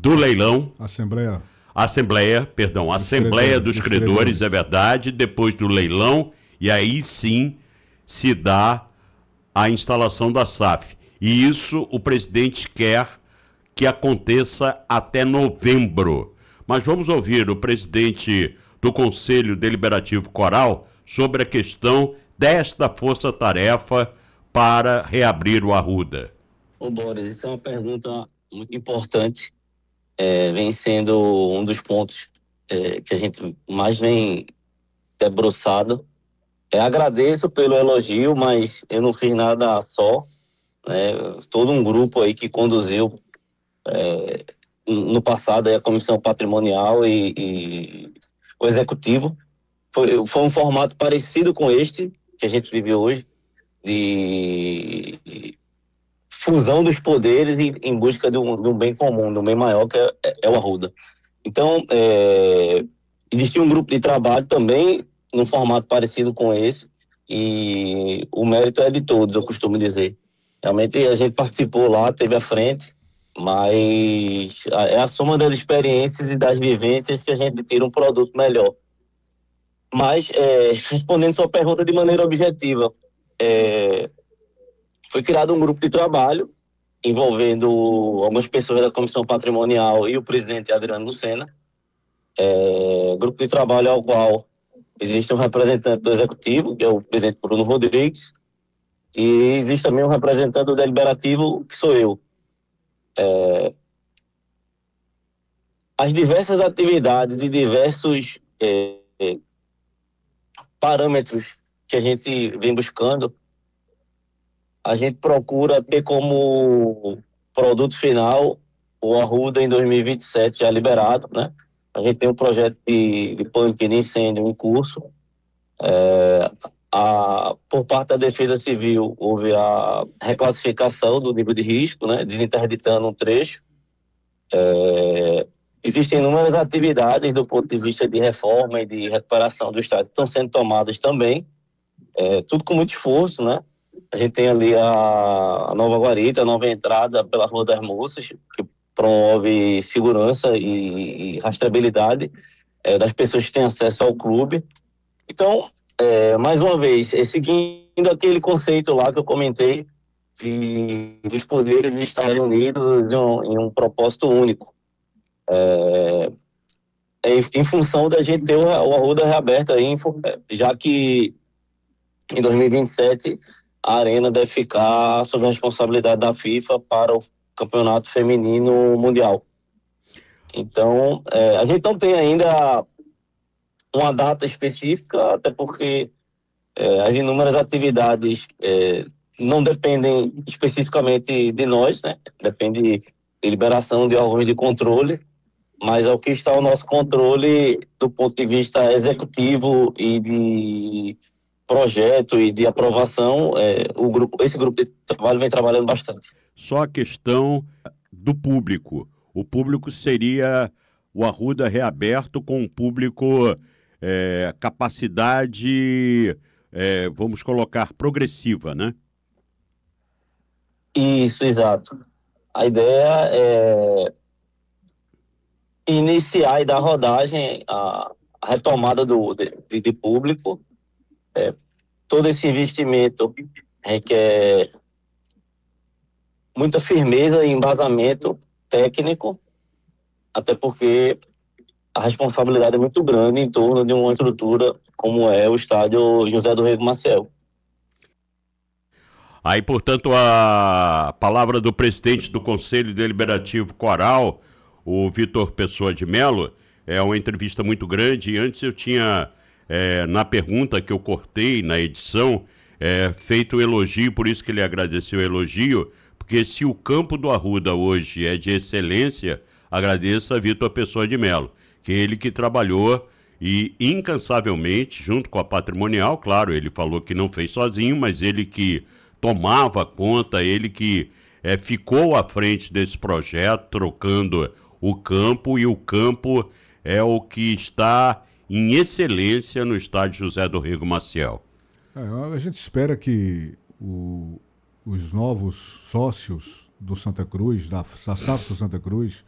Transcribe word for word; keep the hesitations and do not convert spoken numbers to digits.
do leilão. Assembleia. Assembleia, perdão, Dos Assembleia credores, dos, dos credores, credores, é verdade, depois do leilão, e aí sim se dá a instalação da S A F. E isso o presidente quer que aconteça até novembro. Mas vamos ouvir o presidente do Conselho Deliberativo Coral sobre a questão desta força-tarefa para reabrir o Arruda. Ô Boris, isso é uma pergunta muito importante. É, vem sendo um dos pontos é, que a gente mais vem debruçado. É, agradeço pelo elogio, mas eu não fiz nada só, né? Todo um grupo aí que conduziu é, no passado aí a Comissão Patrimonial e, e o Executivo. Foi, foi um formato parecido com este que a gente vive hoje, de fusão dos poderes em, em busca de um, de um bem comum, de um bem maior, que é, é o Arruda. Então, é, existia um grupo de trabalho também, num formato parecido com esse, e o mérito é de todos, eu costumo dizer. Realmente a gente participou lá, teve à frente, mas é a soma das experiências e das vivências que a gente tira um produto melhor. Mas, é, respondendo sua pergunta de maneira objetiva, é, foi criado um grupo de trabalho envolvendo algumas pessoas da Comissão Patrimonial e o presidente Adriano Lucena. É, grupo de trabalho ao qual existe um representante do Executivo, que é o presidente Bruno Rodrigues, e existe também um representante do Deliberativo, que sou eu. É, as diversas atividades e diversos é, é, parâmetros que a gente vem buscando, a gente procura ter como produto final o Arruda em dois mil e vinte e sete já liberado, né? A gente tem um projeto de, de pânico de incêndio em curso. É, a, por parte da Defesa Civil, houve a reclassificação do nível de risco, né? Desinterditando um trecho. É, existem inúmeras atividades do ponto de vista de reforma e de recuperação do Estado que estão sendo tomadas também, é, tudo com muito esforço, né? A gente tem ali a, a nova guarita, a nova entrada pela Rua das Moças, que promove segurança e, e rastreabilidade é, das pessoas que têm acesso ao clube. Então, é, mais uma vez, é, seguindo aquele conceito lá que eu comentei, de, de os poderes estarem unidos em um, em um propósito único. É, em, em função da gente ter o, o Arruda reaberto aí, já que em dois mil e vinte e sete a Arena deve ficar sob a responsabilidade da FIFA para o Campeonato Feminino Mundial. Então, é, a gente não tem ainda uma data específica, até porque é, as inúmeras atividades é, não dependem especificamente de nós, né? Depende de liberação de órgãos de controle, mas ao que está o nosso controle do ponto de vista executivo e de projeto e de aprovação, é, o grupo, esse grupo de trabalho vem trabalhando bastante. Só a questão do público. O público seria o Arruda reaberto com um público é, capacidade, é, vamos colocar, progressiva, né? Isso, exato. A ideia é iniciar e dar rodagem à, à retomada do, de, de público. É, todo esse investimento requer muita firmeza e embasamento técnico, até porque a responsabilidade é muito grande em torno de uma estrutura como é o estádio José do Rego Maciel. Aí, portanto, a palavra do presidente do Conselho Deliberativo Coral, o Vitor Pessoa de Mello, é uma entrevista muito grande. E antes eu tinha, é, na pergunta que eu cortei na edição, é, feito o elogio, por isso que ele agradeceu o elogio, porque se o campo do Arruda hoje é de excelência, agradeço a Vitor Pessoa de Mello, que é ele que trabalhou e incansavelmente, junto com a Patrimonial, claro, ele falou que não fez sozinho, mas ele que tomava conta, ele que é, ficou à frente desse projeto, trocando o campo, e o campo é o que está em excelência no estádio José do Rego Maciel. É, a gente espera que o, os novos sócios do Santa Cruz, da S A F do Santa Cruz,